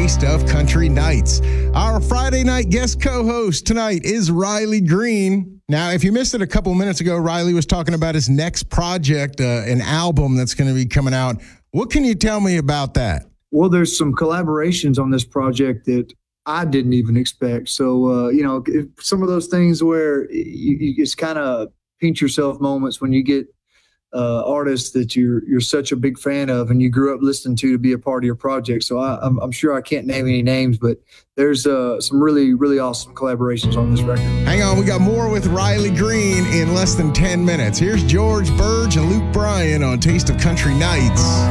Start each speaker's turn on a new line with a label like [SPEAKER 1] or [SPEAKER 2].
[SPEAKER 1] Taste of Country Nights. Our Friday night guest co-host tonight is Riley Green. Now, if you missed it a couple minutes ago, Riley was talking about his next project, an album that's going to be coming out. What can you tell me about that?
[SPEAKER 2] Well, there's some collaborations on this project that I didn't even expect. So, some of those things where you just kind of pinch yourself moments when you get artists that you're such a big fan of and you grew up listening to be a part of your project. So I'm sure I can't name any names, but there's some really, really awesome collaborations on this record.
[SPEAKER 1] Hang on, we got more with Riley Green in less than 10 minutes. Here's George Burge and Luke Bryan on Taste of Country Nights.